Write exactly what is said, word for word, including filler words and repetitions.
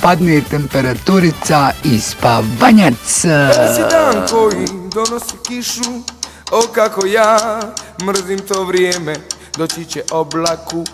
padne temperaturica i spavanjac. Danas je dan koji donosi kišu, o kako ja mrzim to vrijeme, doći će oblaku